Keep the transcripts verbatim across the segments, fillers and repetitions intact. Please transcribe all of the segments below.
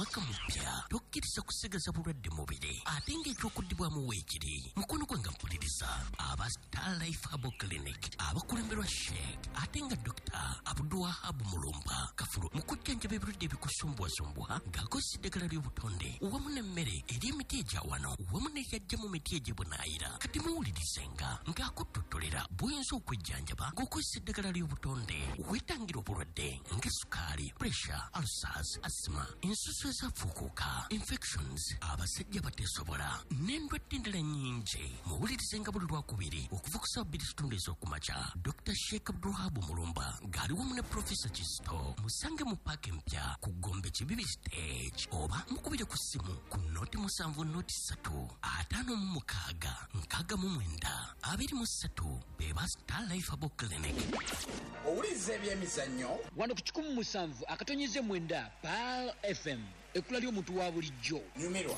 mwaka mpya tokkiriza kusigaza bulwadde mubiri ate ng'ekyokuddibwamu weekiri mukono gwe nga mpuliriza aba Star Life Herbal Clinic abakulemberwa Sheikh ate nga Doctor Abdulwahab Mulumba Kafulu mu kujjanjaba ebirwadde ebikusumbwasumbwa ng'akozesa eddagala ly'obutonde wamu n'emmere eri emiti egya wano wamu n'eyajja mu miti egy'ebunaayira kati muwulirizenga ng'akuttotolera buyinza okwejjanjaba ng'okozesa eddagala ly'obutonde weetangira obulwadde ng'essukaali, pressure, ulcers, asthma, ensusu ezafuukuuka, infections, abasajja bateesobola n'endwadde endala nnyingi. Muwulirizenga buli lwakubiri okuva ku ssaawa bbiri kitundu ez'okumakya. Doctor Sheikh Abdulwahab Mulumba ng'ali wamu ne Professor Kisto musange mu paaka empya ku Gombe Kibibi stage oba mukubire ku ssimu ku noti musanvu noti ssatu ataano mu mukaaga nkaaga mu mwenda abiri mu ssatu beba Star Life Herbal Clinic. Owuliriza ebyemizannyo wano ku kikumi musanvu akatonyize mwenda Pal F M ekkula ly'omuntu wa bulijjo nyumirwa.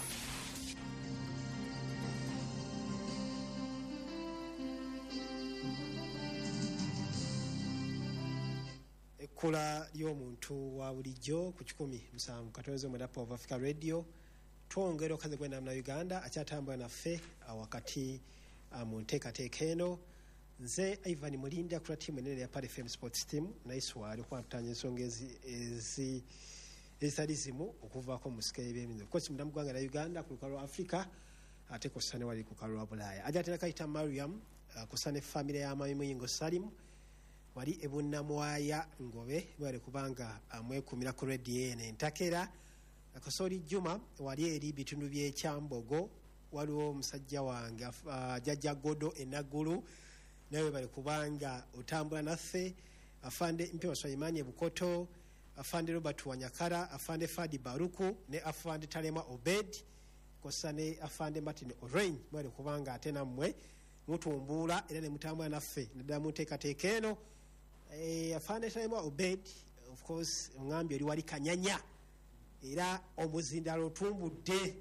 Ekkula ly'omuntu wa bulijjo ku kikumi musanvu katonyize mwenda Power of Africa Radio twongera okaze gwenda mu Uganda akyatambula naffe wakati mu nteekateeka eno. Nze Ivan Mulinda kula timu enene ya Pal F M Sports Team naiswa ali kwatanya ensonga ezi ezitali zimu okuvaako mu sikeeya by'ebyemizannyo. Kosi mudamu gwanga na Uganda ku lukalu lwa Africa ate kusane wali ku lukalu lwa Bulaaya. Ajja tena kayita Mariam kusane family ya Mami Muyingo Salim wali ebunnamwaya ngobe bwale kubanga amwekumira ku radio ene ntakera akasoli Juma wali eri bitundu bye Kyambogo waliwo omusajja wange uh, Jajja Godo enagulu nawe bali kubanga otambula naffe afande Mpewa Swaimani Bukoto afande Robert Wanyakara afande Fadi Baruku ne afande Talema Obed kosane afande Martin Orange bali kubanga atena mmwe mutumbula era ne mutambula naffe nadamu teekateeka eno. Eh, afande Talema Obed of course ngambi oli wali Kanyanya era omuzindalo tumbudde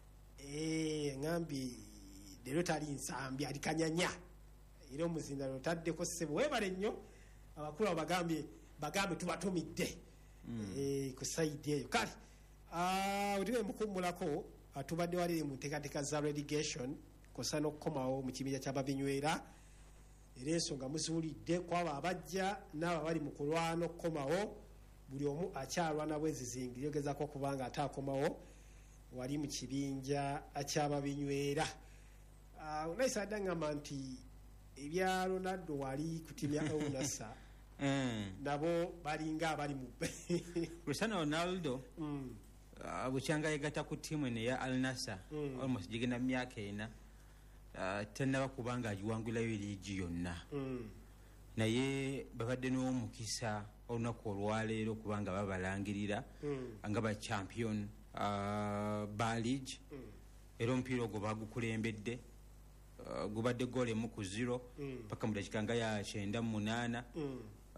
eh ngambi lero tali nsambi ali Kanyanya era omuzindalo taddeko ssebo webale nnyo abakulu abagambye bagambe tubatumidde mm. eh ku side eyo kale ah utiwe mukumulako atubadde wali mu nteekateeka za relegation kosano okukomawo mu kibinja ky'ababinywera era ensonga muziwulidde kwaba abajja n'abo bali mu kulwana okukomawo buli omu akyalwana bwezizingiri yogezaako kubanga ataakomawo wali mu kibinja ky'ababinywera. Uh, unaisa adangamba nti ebya Ronaldo wali kutimya Aunasa mm. nabo balinga abali mu Cristiano Ronaldo mm. uh, buchanga yegata ku timu ne ya Al Nassr mm. almost jigena myaka ena uh, tena bakubanga ajiwangula ligi yonna mm. naye babadde n'omukisa olunaku olwaleero kubanga babalangirira mm. nga ba champion uh, ba league mm. era omupiira ogwo bagukulembedde uh, gubadde goal emu ku zero paka mu dakika nga ya kyenda mu munaana mm.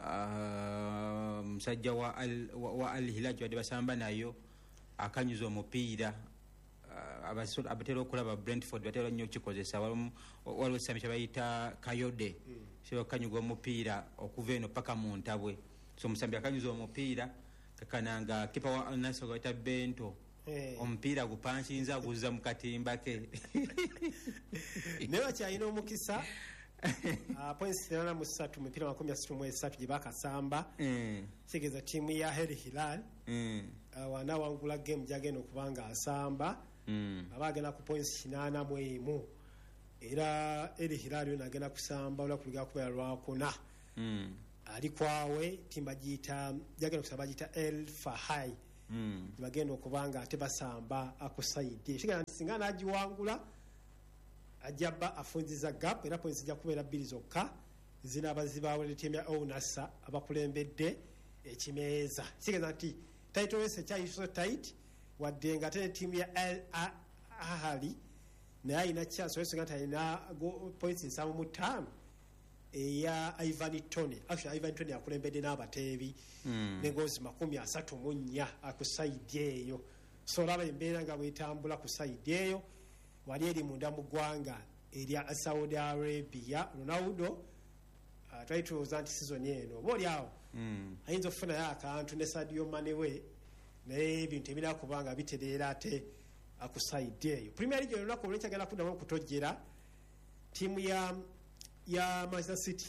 uh, musajja wa Al, wa, wa Al Hilal wadde basamba nayo akanyuza omupiira uh, abasolo abatera okulaba Brentford batera nnyo kikozesa waliwo sami kyabayita Kayode mm. so kanyuga omupiira okuva eno paka mu ntabwe so musambi akanyuza omupiira kakananga kipa wa Al Nassr gayita Bento hey. Omupiira gupanshinza guza mu katimba ke newa kyayina omukisa uh, points thirty mu ssatu mu mpira makumi asatu mu esatu gye bakasamba mm. kigeza timu ya Al Hilal mm. uh, wana wangula game jagenda okubanga asamba mm. abagenda ku points kinana mu emu era Al Hilal yo nagenda kusamba ola kuliga kubeera lwakuna mm. ali kwawe timba jita jagenda kusaba jita El Fahai mm. bagenda okubanga ate basamba akusaidye shiga singana ajiwangula ajaba afunziza gap era points ja kubeera bbiri zokka zina abazibawo timu ya Al Nassr abakulembedde ekimeeza shiga nti title race cha so tight wadenga tene timu ya Al Ahly naye ina chance wese ngata ina points nsamu mutano eya Ivan Toney actually Ivan Toney akulembedde n'abateebi mm. negozi makumi asatu mu nnya akusaidye eyo so laba embeera nga bwetambula ku side eyo wali eri munda mu ggwanga erya Saudi Arabia. Ronaldo uh, twaituuza nti season eno oba oli awo mm. ayinza okufunayo akantu ne Sadio Mane we naye ebintu ebirina kubanga bitereera ate akusaidde eyo. Premier League olunaku olwekyagala kuddamu okutojjera ttiimu ya ya Manchester City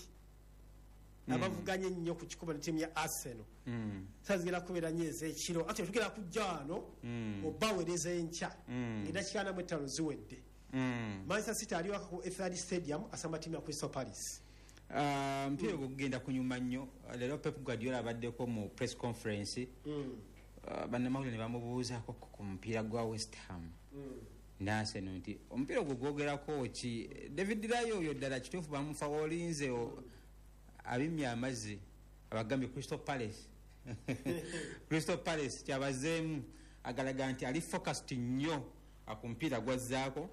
mm. abavuganye nnyo ku kikubo ne ttiimu ya Arsenal mm. sazigera kubeera nnyo ez'ekiro ate tugera kujja wano mm. obaweereza enkya mm. eddakiika ana mu ttaano ziwedde mm. Manchester City ali waka ku Etihad Stadium asamba ttiimu ya Crystal Palace. Uh, mpira gugenda kunyuma nnyo. Leero Pep Guardiola abaddeko mu press conference mm. uh, bannamawulire ne bamubuuzaako ku mupiira gwa West Ham mm. n'Arsenal nti omupiira ogwo gwogerako ki David Rayo oyo ddala kituufu bamufa olinze abimya amazzi abagambye Crystal Palace Crystal Palace kyabazeemu agalaga nti ali focused nnyo ku mupiira gwazzaako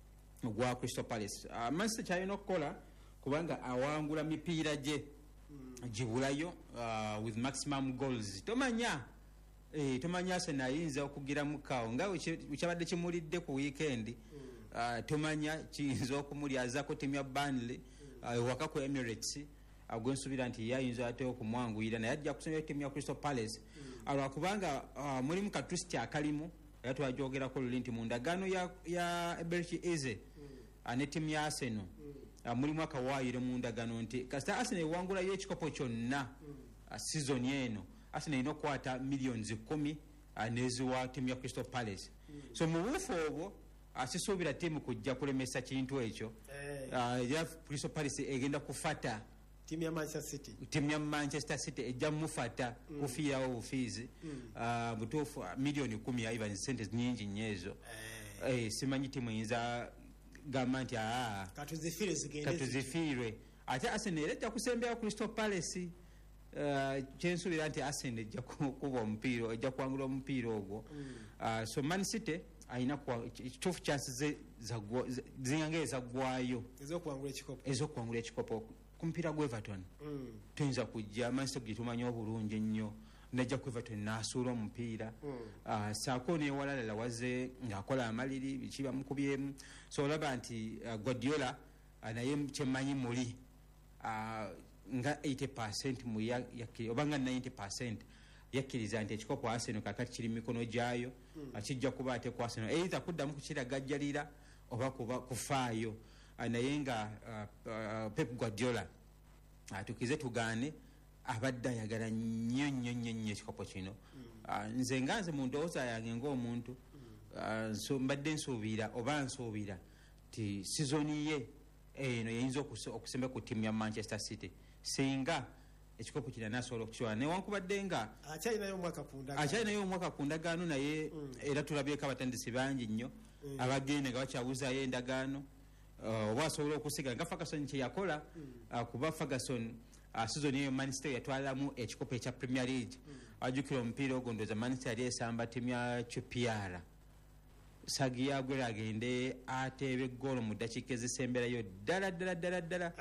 ogwa Crystal Palace. uh, Manchester kyalina okukola kubanga awangula mipiira gye mm. gibulayo uh, with maximum goals. Tomanya eh, tomanya Arsenal ayinza okugiramu kawo nga kyabadde kimulidde ku weekend mm. uh, tomanya kiyinza okumulyazaako ttiimu ya Burnley mm. uh, waka ku Emirates agwensuubira nti yayinza ate okumwanguyira naye ajja kusomera ttiimu ya Crystal Palace mm. alwakubanga uh, mulimu katwisiti akalimu era twajogerako luli nti mu ndagaano ya, ya Eberechi Eze mm. uh, ne ttiimu ya Arsenal mm. uh, mulimu akawaayiro mu ndagaano nti kasita Arsenal ewangulayo ekikopo kyonna mm. uh, season eno Arsenal ino kwata millions kumi uh, neziwa ttiimu ya Crystal Palace mm. so mu buufu obwo asisuubira ttiimu kujja kulemesa kintu ekyo hey. uh, ya Crystal Palace egenda kufata ttiimu ya Manchester City ttiimu ya Manchester City ejja mufata mm. kufiirawo obufiizi mm. uh, butuufu uh, milioni kumi aiva sente nyingi nnyo ezo hey. eh, simanyi ttiimu eyinza gamba nti aa katuzifiirwe ate Arsenal ejja kusembera Crystal Palace. Uh, kyensuubira nti Arsenal ejja kuba omupiira ejja kuwangula omupiira ogwo mm. uh, so Man City ayina kituufu chances zingange ezaggwayo ez'okuwangula ekikopo ku mupiira gwa Everton mm. tuyinza kujja Man City gyetumanyi obulungi ennyo najja ku Everton n'asuula omupiira mm. uh, saako newalala lawaze ng'akola amaliri biki bamukubyemu so olaba nti uh, Guardiola uh, naye kyemmanyi muli uh, nga eighty percent mu yakkiri oba nga ninety percent yakkiriza nti ekikopo Arsenal kakati kiri mikono gyayo mm. akijja kuba ate ku Arsenal either kuddamu kukiragajjalira oba kuba kufaayo naye nga uh, uh, Pep Guardiola atukize tugaane abadde ayagala nnyo nnyo nnyo nnyo ekikopo kino mm. uh, nze nga nze mu ndowooza yange ng'omuntu mm. uh, so mbadde nsuubira oba nsuubira ti sizoni ye eno yayinza okusemba ku ttiimu ya Manchester City singa ekikopo kino nasobola okukiwala newankubadde nga akyalinayo omwaka ku ndagaano naye mm. era tulabyeko abatandisi bangi nnyo mm. abagenda nga bakyabuzaayo endagaano uh, oba asobola okusiga nga Ferguson kyeyakola mm. uh, kuba Ferguson uh, season eyo Man City yatwalamu ekikopo ekya Premier League mm. ajjukira omupiira ogwo ndowooza Man City yali esamba ttiimu ya Q P R Sagi Aguero agende ateebe goolo mu ddakiika ezisemberayo ddala ddala ddala ddala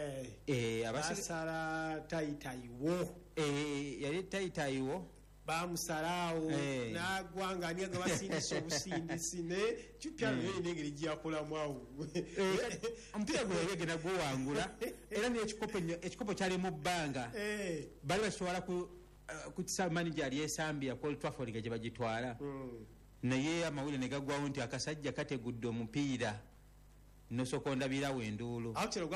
eh abasala taitayiwo eh yali taitayiwo bamusalaawo n'agwanga ani nga basindisa obusindisi ne kyupya naye n'engeri gyakolamu awo omupiira gwe yali agenda gwewangula era n'ekikopo ekikopo kyali mu bbanga bali bakitwala ku kisa manager yali esambira ku Old Trafford nga gye bagitwala naye amawulire ne gaggwawo nti akasajja kategudde omupiira nosooka ondabirawo enduulu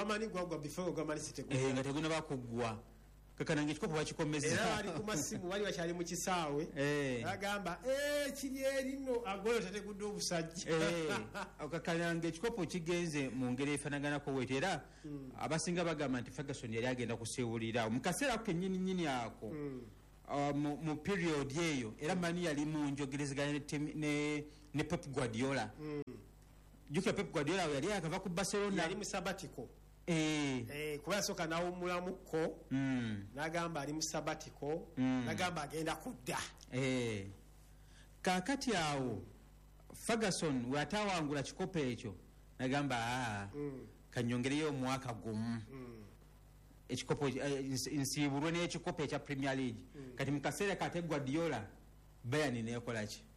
nga teguna bakuggwa kakananga ekikopo bakikomeza ali ku masimu wali bakyali mu kisaawe agamba kiri erino agolo tategudde obusajja kakananga ekikopo kigenze mu ngeri efanaganako wete era abasinga bagamba nti Ferguson yali agenda kusiwulira mu kaseera ako kennyini nnyini ako Uh, mu, mu period eyo era mani yali mu njogerezeganya ne, ne Pep Guardiola mm. jukira Pep Guardiola yali akava ku Barcelona yali mu sabatiko eh eh kuba soka nawumulamuko mm. nagamba ali mu sabatiko mm. nagamba agenda kudda eh kakati awo Ferguson watawangula kikopo ekyo nagamba ah mm. kanyongereyo omwaka gumu mm. ekikopo nsibulwe n'ekikopo ekya Premier League mm. kati mu kaseera kate Guardiola Bayern neekola ki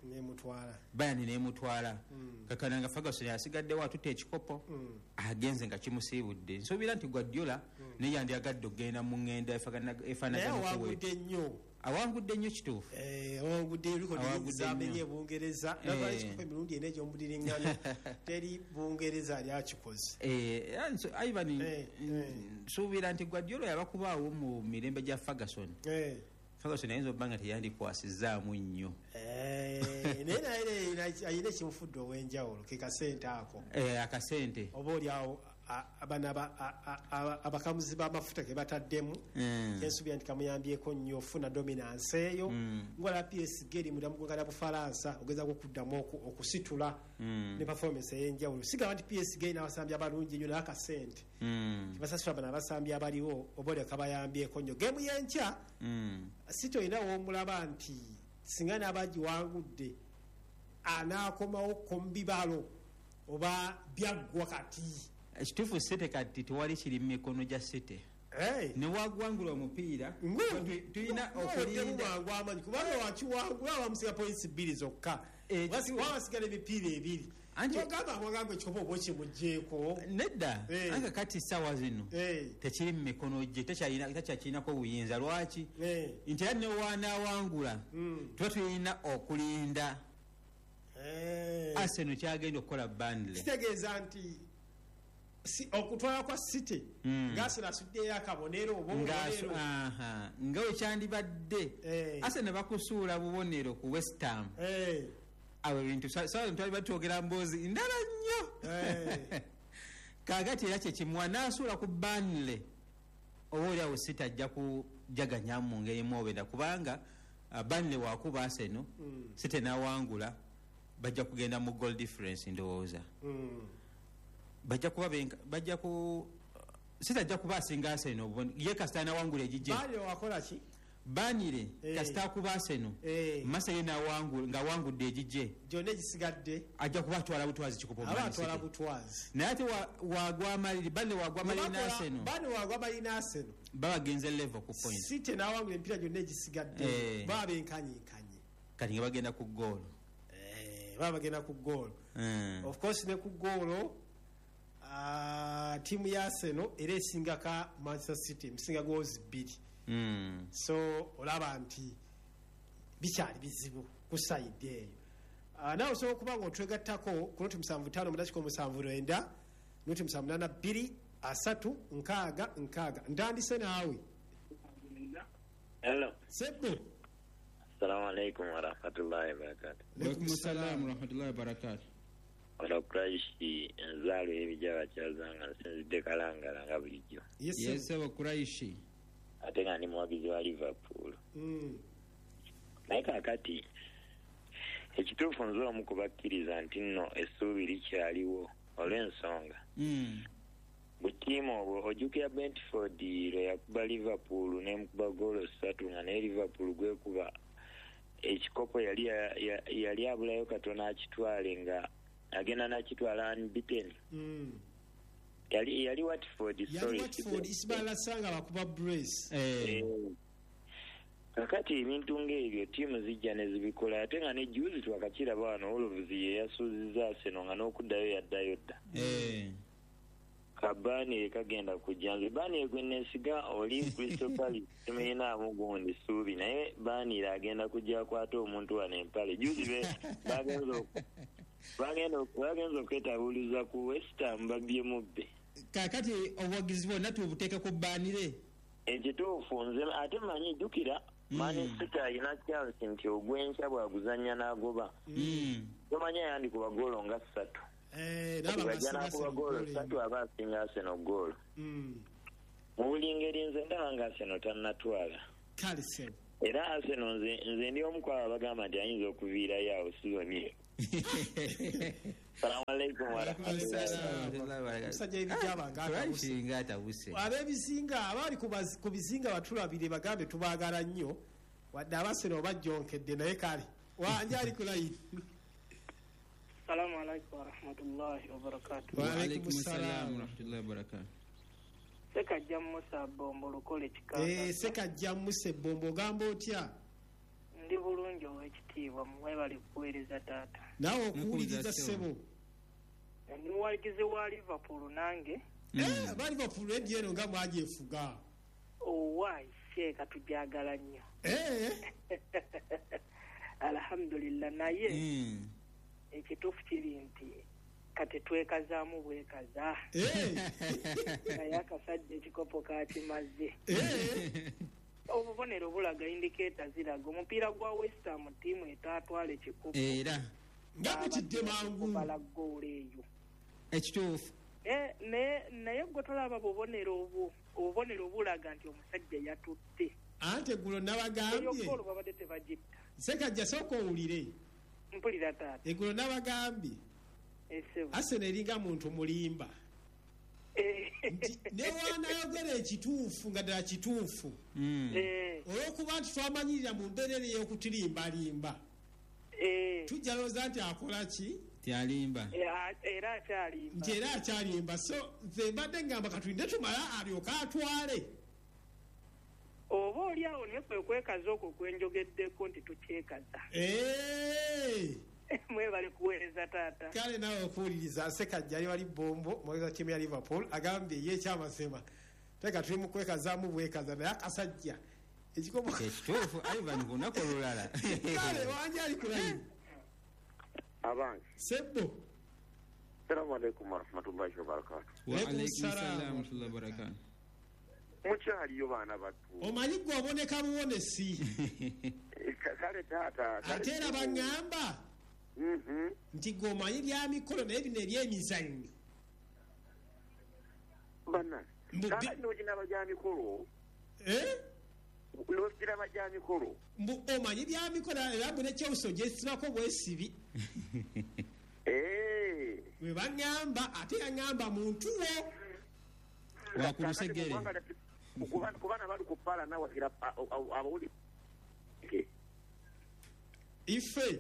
nemutwala Bayern nemutwala kakana nga Ferguson yasigaddewo atutte ekikopo agenze nga kimusiibudde nsuubira nti Guardiola ne yandiyagadde okugenda mu ŋŋenda efaanagana awangudde nnyo awangudde nnyo kituufu awangudde erikodizamenye Bungereza navala ekikopo emirundi ena egyomubudiriŋŋana teri Bungereza lyakikoze Ivan nsuubira nti Guardiola yabakubaawo mu mirembe gya Ferguson Ferguson ayinza obba nga teyandikwasizaamu nnyo naye naye ayina ekimufudde ow'enjawulo ke kasente ako akasente oba oliawo abana abakamuzi b'amafuta ke bataddemu ensuubira nti kamuyambyeko nnyo ofuna dominance eyo ngola P S G eri munda mugongana Bufalansa ogezaako okuddamu okusitula ne performance ey'enjawulo sigamba nti P S G n'abasambi abalungi nnyo naye akasente kibasasula bano abasambi abaliwo oba oli kabayambyeko nnyo geemu y'enkya City olina w'omulaba nti singa n'abagiwangudde anaakomawo ko mu bibalo oba byaggwa kati ekituufu City kati tewali kiri mu mikono gya City ne wagwangula omupiira tulina okulindamangu amanyi kubanga wakiwangula wamusiga points bbiri zokka wabasigala emipiira ebiri ogamba mwagamba ekikopo oba okimugjeeko nedda anga kati ssaawa zino tekiri mu mikono gye takyakirinako buyinza lwaki nti era ne wanaawangula tuba tulina okulinda Arsenal kyagenda okukola Burnley kitegeeza nti okutwala kwa City ng'Arsenal asuddeyo akabonero obubonero nga wekyandibadde Arsenal bakusuula bubonero ku West Ham abo bintu sawa ntwali batwogera mboozi ndala nnyo kaagati era kyekimuwa n'asuula ku Burnley oba oliawo City ajja kujaganyamu mu ngeri mwobenda kubanga Burnley waakuba Arsenal City n'awangula bajja kugenda mu goal difference ndowooza bajja kuba bajja ku City ajja kuba asinga Arsenal ye kasita n'awangula egijje Burnley wakola ki Burnley kasita akuba Arsenal Masa ye n'awangula ng'awangudde egijje gyonna egisigadde ajja kuba atwala butwazi kikopo abatwala butwazi naye ate wagwa amaliri Burnley wagwa amaliri n'Arsenal Burnley wagwa amaliri n'Arsenal babagenze level ku point City n'awangula empiira gyonna egisigadde baba benkanyinkanye kati nga bagenda ku goal baba bagenda ku goal of course ne ku goal tiimu ya Arsenal era esingaka Manchester City musinga goals bbiri so olaba nti bikyali bizibu ku side eyo nawe osobola okuba nga otwegattako ku noti musanvu ttaano mu dakika omusanvu lwenda noti musanvu munaana bbiri asatu nkaaga nkaaga ntandise naawe hello sebbe assalamu alaikum warahmatullahi wabarakatuh alaikum assalam warahmatullahi wabarakatuh ono Kuraishi enzaalo ebijaba kyazanga nsinzidde kalangala nga bulijjo yes aba Kuraishi ate nga ndi muwagizi wa Liverpool naye kaakati ekituufu nze omu kubakkiriza nti nno essuubi likyaliwo olw'ensonga bwe ttiimu obwo ojjukira Brentford lwe yakuba Liverpool n'emukuba goolo ssatu nga naye Liverpool gwekuba ekikopo yali yali abulayo katono akitwale nga agenda nakitwala unbeaten yali yali Watford sorry Watford isibala sanga bakuba brace kakati ebintu ng'ebyo ttiimu zijja ne zibikola ate nga ne juzi twakakiraba wano Wolves ye yasuuziza Arsenal nga n'okuddayo yaddayo dda kabani kagenda kujja nze bani gwe neesiga oli Crystal Palace temenaamu gundi ssuubi naye bani agenda kujja akwata omuntu wano empale juzi be bagenza bagenza okwetabuliza ku West Ham babbye mubbe kakati obuwagizi bwonna tubuteeka ku Burnley ekituufu nze ate manyi jjukira Man City alina chance nti ogwenkya bwaguzanya n'agoba tomanya yandi ku bagolo nga ssatu bajjana ku bagolo ssatu aba asinga Arsenal goolo mu buli ngeri nze ndaba nga Arsenal tannatwala era Arsenal nze ndi omu kwabo bagamba nti ayinza okuviirayo awo sizoni eyo salamu alaikum warahmatullahi abebizinga abali ku bizinga batulabire bagambe tubagala nnyo wadde Arsenal bajjonkedde naye kale wanje ali ku layini salamu alaikum warahmatullahi wabarakatuh wa alaikum assalam warahmatullahi wabarakatuh sekajja musa bombo lukole kikanga eh sekajja musa bombo gambo otya ndi bulungi ow'ekitiibwa mwebali kuweereza taata naawe okuwuliriza ssebo ndi muwalikizi wa liverpool nange ba liverpool radio eno nga mwagyefuga owaayi sheeka tujagala nnyo alhamdulillah naye ekituufu kiri nti kati twekazaamu bwekaza naye akasajja ekikopo kakimaze obubonero bulaga indikeeta ziraga omupiira gwa westham ttiimu etaatwala ekikopo era nga butidde mangu bala ggoolo eyo ekituufu naye gwe tolaba bubonero obwo obubonero bulaga nti omusajja yatutte ante eggulo nabagambye eyogoolo babadde tebagitta sekajja sooka owulire mpulira taata eggulo nabagambye Arsenal eringa muntu mulimba newanayogera ekituufu nga ddala kituufu olwokuba nti twamanyirira mu mbeerera ey'okutirimbalimba tujja lowooza nti akola ki tyalimba era akyalimba nti era akyalimba so nze mbadde ngamba katulinde tumala alyoka atwale oba oli awo naye kwe kwekaza okwo kwenjogeddeko nti tukyekaza mwebale kuweereza taata kale nawe okuwuliriza sekajja ali wali bombo mweza tiimu ya liverpool agambye ye ekyamasema teka tuli mu kwekazaamu bwekaza naye akasajja ekikopo ekituufu ivan ku lunaku olulala kale wanje ali kulayi abange sebbo assalamu alaikum warahmatullahi wabarakatu waalaikum salaam warahmatullahi wabarakatu mukyaliyo baana battu omanyi gwe oboneka buwonesi kale taata ate era baŋŋamba nti gwe omanyi bya mikolo naye bino ebyemizannyo bana nogiraba gya mikolo nogiraba gya mikolo mbu omanyi bya mikolo era mbu ne Chelsea gyesibako bwesibi bwe baŋŋamba ate yaŋŋamba muntu wo wakulusegere kubana bali kupaala nawagira abawuli ife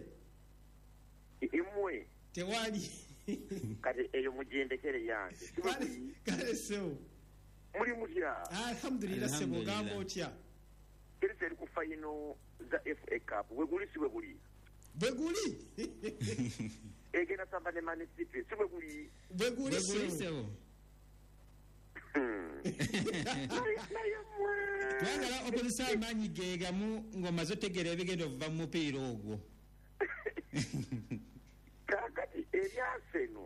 imwe tewali kati eyo mujendekere yange kale sewo muli mutya alhamdulillah sebo gamba otya keretse eri ku fayino za F A Cup weguli si weguli bweguli egenda samba ne Man City si weguli bweguli sewo twagala okozesa amaanyi geegamu ng'omaze otegeera ebigenda okuva mu mupiira ogwo kakati ebyaseno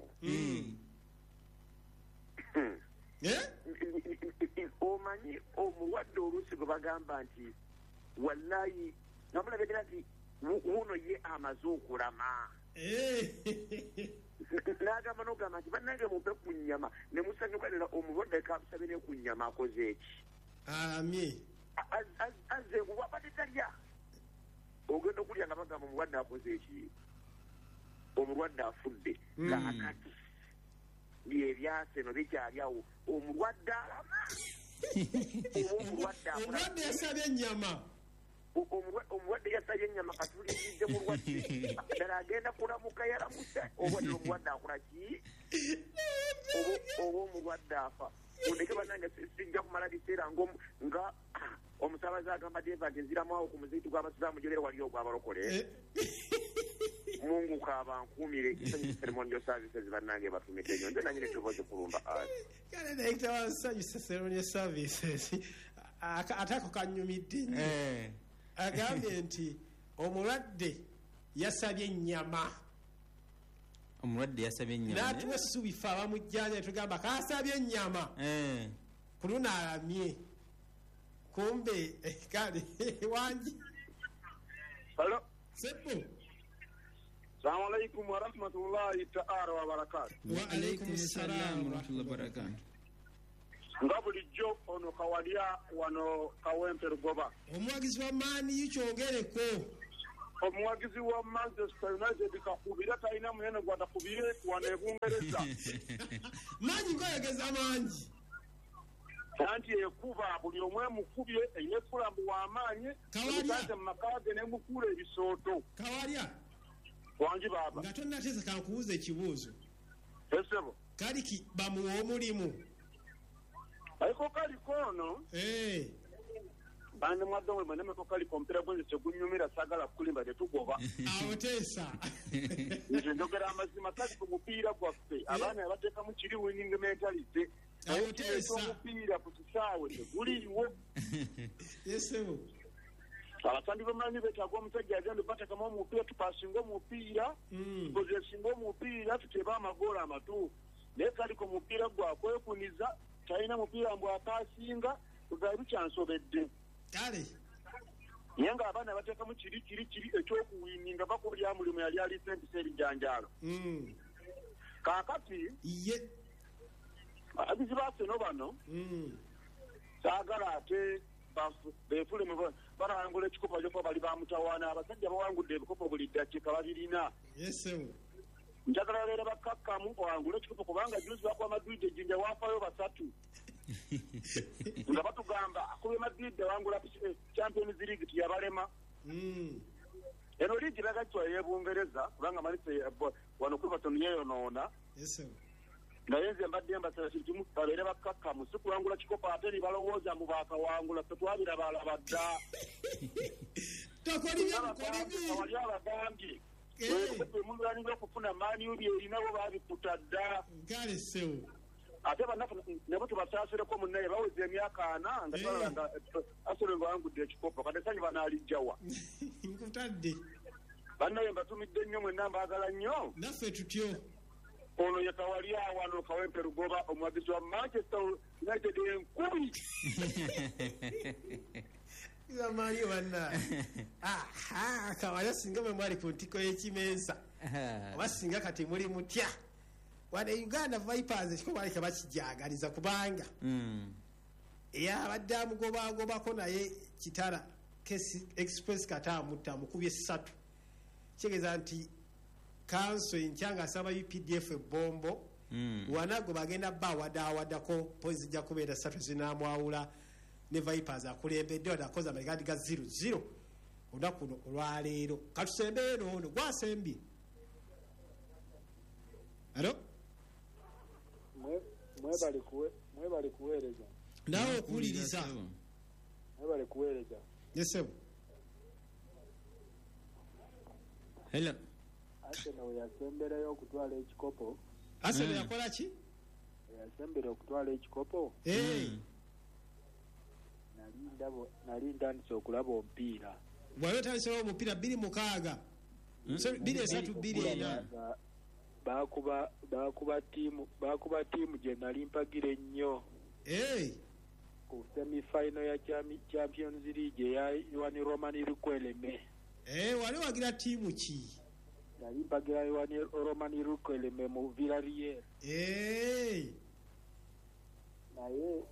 omanyi omuwadde oluusi gwe bagamba nti wallayi namulabegera nti wuno ye amaze okulama n'agamba n'ogamba nti bannange mumpe ku nnyama ne musanyukanira omulwadde kamusabe ne ku nnyama akoze eki amye azze wabadde talya ogenda okulya nga bagamba omulwadde akoze eki omulwadde afudde kaakati byebyaseno bikyalyawo omulwadde alama omulwadde yasabye ennyama omulwadde yasabye ennyama katulizidde mulwadde ddala agenda kulamuka yalamusa obwadde omulwadde akola ki oba omulwadde afa ondeke bannange sijja kumala biseera nga omusabaze agamba deva nti nziramuawo ku muziiti gw'abasiraamu gyolere wali ogw'abalokole mungu kabankuumire kisanyu ceremonial services bannange batumite nnyo nze nanyini tuboze kulumba ati kale naita wasanyusa ceremonial services ate ako kanyumidde nnyo agambye nti omulwadde yasabye ennyama omulwadde yasabye ennyama n'atuwa essubi ffe abamujjanja ne tugamba kasabye ennyama ku luno alamye kumbe kale wangi halo sebbo salamu alaikum warahmatullahi taala wabarakatu wa alaikum salaam warahmatullahi wabarakatu nga bulijjo ono kawalya wano kawempe lugoba omuwagizi wa maani yukyongereko omuwagizi wa Manchester United kakubira talina munene gwadakubire wano ebungereza manyi ngoyegeza mangi anti ekuba buli omwe mukubye eyina efulambu w'amaanyi ate mu makage nemukula ebisooto kawalya wangi baaba nga tonnateesa kankubuuza ekibuuzo esebo kaliki bamuwa omulimu aliko kaliko ono bande mwadongo mane motoka ali kompera bonze segunyumira sagala kulimba tetugoba awotesa nje ndogera amazima kati ku mupiira gwaffe abaana abateeka mu kiri winning mentality awotesa mupiira ku kisaawe teguliiwo yesebo abasambi bamanyi betaaga omusajja agenda bateekamu omupiira tupasinga omupiira tupozesinga omupiira tuteba amagoola amatuufu naye kali ku mupiira gwakwekuniza talina mupiira mbw apasinga tugaye bikyansobedde kale naye nga abaana bateekamu kiri kiri kiri ekyokuwininga bakulya mulimu yali ali sentisa ebijanjaalo kaakati ye abagizi baaseno bano saagala ate beefule balangula ekikopo kyokka bali bamutawaana abasajja bawangudde ebikopo buli ddakiika babirina yesewo njagala babeera bakkakkamu bawangula ekikopo kubanga juzi bakuba madrid ejjinja waafayo basatu nga batugamba akubye madrid awangula champions league tiyabalema eno liigi lagakitwa ey'ebungereza kubanga manise wano Everton yeeyonoona naye nze mbadde mbasaba kintu kimu babeere bakkakkamu si kuwangula kikopo ate ne balowooza mu baakawangula tetwabirabalaba dda wali abagambye emululanira okufuna maaniubi erinawo baabikuta dda ate banafu nabo tubasaasireko munnaye baweza emyaka ana nga twalanga asole nga wangudde ekikopo kati sanyi banaalijjawa nkutadde bannaye mbatumidde nnyo mwenna mbaagala nnyo naffe tutyo ono ye kawali awano kawempe lugoba omuwagizi wa Manchester United enkubi amaanyi banna aha kawali singa mwe mwali ku ntiko y'ekimensa oba singa kati muli mutya wane Uganda Vipers ekiko bali kabakijagaliza kubanga eyabadde amugobagobako naye kitala express kata mutta mukubye ssatu kigeza nti kanso enkyanga asaba U P D F bombo wanago bagenda ba wadawadako pozi ja kubeera ssatu zinamwawula ne Vipers akulembedde wadakoza amayigadi ga zero zero onakuno olwaleero katusembeyo noono gwasembye alo mwebali kuweereza nawe okuwuliriza mwebali kuweereza yesebo hello Arsenal yasemberayo okutwala ekikopo Arsenal yakola ki yasembera okutwala ekikopo nali ndabo nali ntandise okulaba omupiira bwali otandise omupiira bbiri mukaaga bbiri esatu bbiri ena bakuba bakuba tiimu bakuba tiimu gye nali mpagira ennyo ku semifinal ya Champions League eya Yohani Romani Rukweleme wali wagira tiimu ki nali mpagira Yohani Romani Rukweleme mu Villarreal naye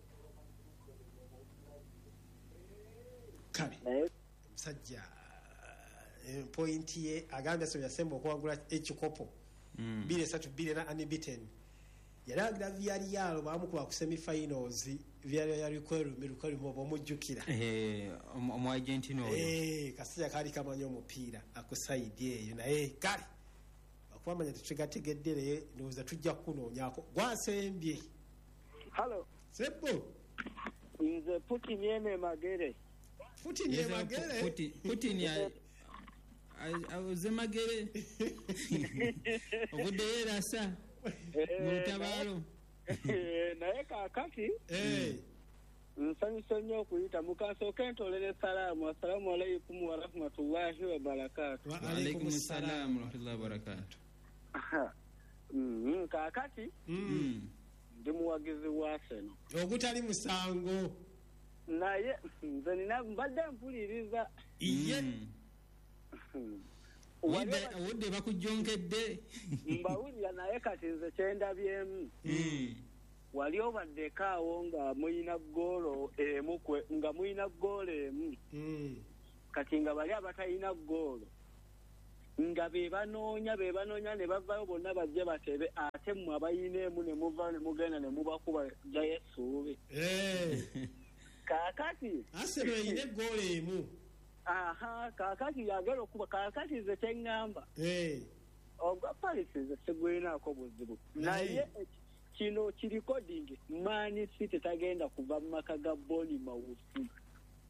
kale musajja pointi ye agambye so yasemba okuwangula ekikopo bbiri esatu bbiri ena unbeaten yalagira Villarreal bamukuba ku semifinals Villarreal yali kwerume lukalume obomujjukira omu Argentina oyo kasajja kaali kamanyi omupiira akusaidi eyo naye kale okubamanya tetugategedde naye ndowooza tujja kunoonyako gwasembye halo sebo nze Putin yene magere Putin ye magere Putin ya auze magere obudde yerasa mu lutabaalo naye kaakati nsanyusa nnyo okuyita mukasooka entolere salaamu assalaamu alaikum warahmatullahi wabarakatu waalaikum salaam warahmatullahi wabarakatu kaakati ndi muwagizi wa Arsenal ogutali musango naye nze nina mbadde mpuliriza iye wadde bakujjonkedde mbawulira naye kati nze kyendabyemu wali obaddeko awo nga muyina ggoolo emu nga muyina ggoolo emu kati nga bali abatalina ggoolo nga be banoonya be banoonya ne bavayo bonna bajje batebe ate mmwe abayina emu ne muva ne mugenda ne mubakuba jayo essuubi kaakati Arsenal eyina eggoolo emu aha kaakati yagera okuba kaakati ze teŋŋamba ogwa Paris ze tegulinaako buzibu naye kino kirikodingi Man City tagenda kuva mu maka ga Bournemouth